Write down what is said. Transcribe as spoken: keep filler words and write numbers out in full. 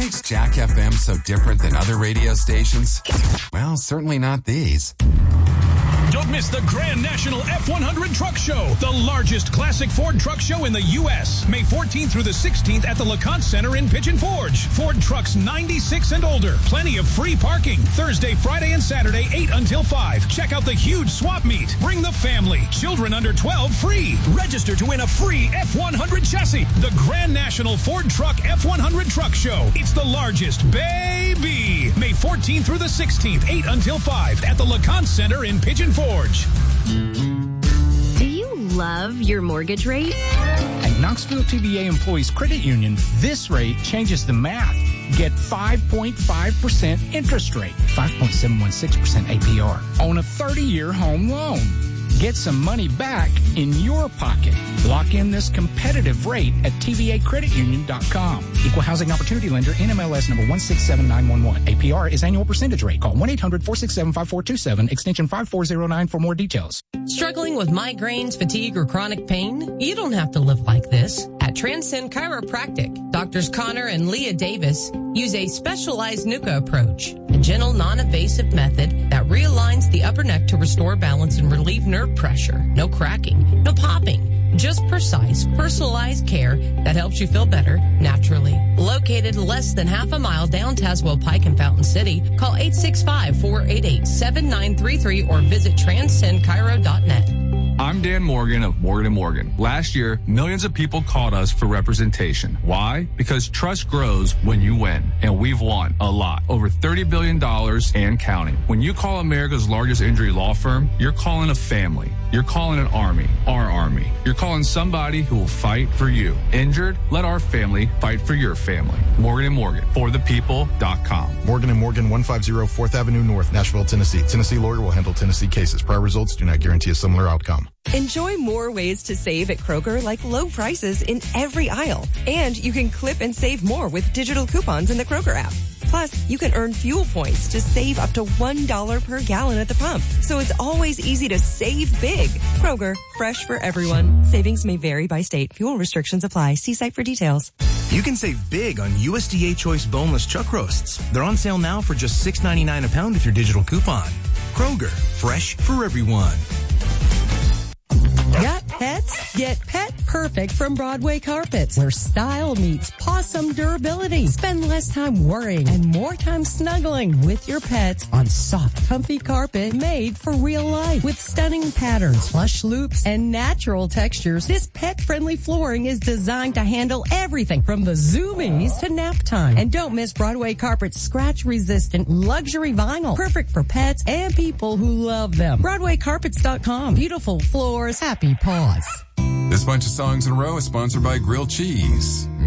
makes Jack F M so different than other radio stations? Well, certainly not these. Don't miss the Grand National F one hundred Truck Show, the largest classic Ford truck show in the U S May fourteenth through the sixteenth at the LeConte Center in Pigeon Forge. Ford trucks ninety-six and older. Plenty of free parking. Thursday, Friday, and Saturday, eight until five. Check out the huge swap meet. Bring the family. Children under twelve free. Register to win a free F one hundred chassis. The Grand National Ford Truck F one hundred Truck Show. It's the largest, baby. May fourteenth through the sixteenth, eight until five at the LeConte Center in Pigeon Forge. Do you love your mortgage rate? At Knoxville T V A Employees Credit Union, this rate changes the math. Get five point five percent interest rate, five point seven one six percent A P R on a thirty-year home loan. Get some money back in your pocket. Lock in this competitive rate at T V A credit union dot com. Equal Housing Opportunity Lender, N M L S number one six seven nine one one. A P R is annual percentage rate. Call one eight hundred four six seven five four two seven, extension five four zero nine for more details. Struggling with migraines, fatigue, or chronic pain? You don't have to live like this. At Transcend Chiropractic, Doctors Connor and Leah Davis use a specialized N U C A approach, a gentle, non-invasive method that realigns the upper neck to restore balance and relieve nerve pressure. No cracking, no popping, just precise, personalized care that helps you feel better naturally. Located less than half a mile down Tazewell Pike in Fountain City, call eight six five, four eight eight, seven nine three three or visit transcend chiro dot net. I'm Dan Morgan of Morgan and Morgan. Last year, millions of people called us for representation. Why? Because trust grows when you win, and we've won a lot. Over thirty billion dollars and counting. When you call America's largest injury law firm, you're calling a family. You're calling an army, our army. You're calling somebody who will fight for you. Injured? Let our family fight for your family. Morgan and Morgan, for the people dot com. Morgan and Morgan, one fifty fourth Avenue North, Nashville, Tennessee. Tennessee lawyer will handle Tennessee cases. Prior results do not guarantee a similar outcome. Enjoy more ways to save at Kroger, like low prices in every aisle. And you can clip and save more with digital coupons in the Kroger app. Plus, you can earn fuel points to save up to one dollar per gallon at the pump. So it's always easy to save big. Kroger, fresh for everyone. Savings may vary by state. Fuel restrictions apply. See site for details. You can save big on U S D A Choice boneless chuck roasts. They're on sale now for just six ninety-nine a pound with your digital coupon. Kroger, fresh for everyone. Got pets? Get Pet Perfect from Broadway Carpets, where style meets awesome durability. Spend less time worrying and more time snuggling with your pets on soft, comfy carpet made for real life. With stunning patterns, plush loops, and natural textures, this pet-friendly flooring is designed to handle everything from the zoomies to nap time. And don't miss Broadway Carpet's scratch-resistant luxury vinyl, perfect for pets and people who love them. Broadway Carpets dot com. Beautiful floors, happy paws. This bunch of songs in a row is sponsored by Grilled Cheese.